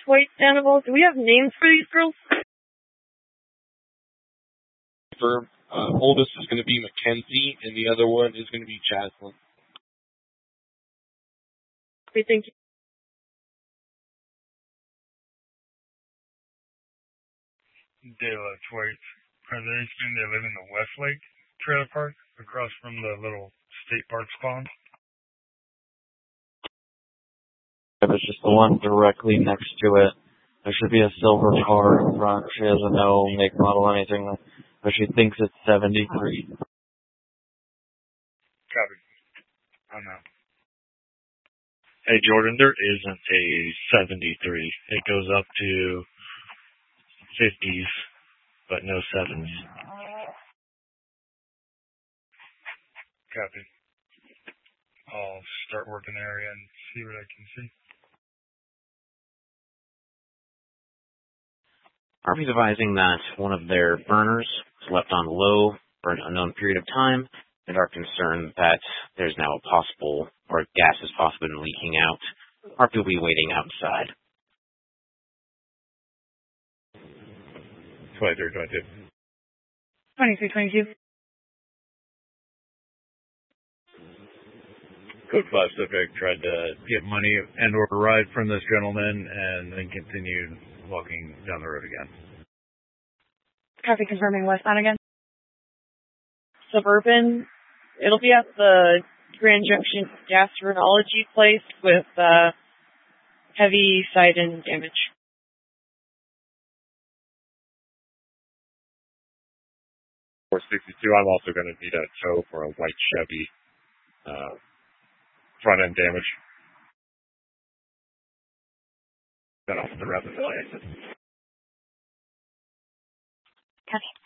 White Sandoval. Do we have names for these girls? Oldest is going to be Mackenzie, and the other one is going to be Jaslyn. Okay, thank you. Dayla Twite. Are they saying they live in the Westlake Trailer Park across from the little state park spawn? There's just the one directly next to it. There should be a silver car in front. She doesn't know make, model, anything, but she thinks it's 73. Copy. I know. Hey, Jordan, there isn't a 73. It goes up to 50s, but no 7s. Copy. I'll start working the area and see what I can see. RP's advising that one of their burners was left on low for an unknown period of time, and are concerned that there's now a possible, or gas has possibly been leaking out. RP will be waiting outside. 2322. 2322. Code 5 Pacific tried to get money and or a ride from this gentleman and then continued walking down the road again. Copy, confirming westbound again. Suburban. It'll be at the Grand Junction Gastroenterology place with heavy side end damage. 462, I'm also going to need a tow for a white Chevy front end damage. Got off the rapid exit. Copy.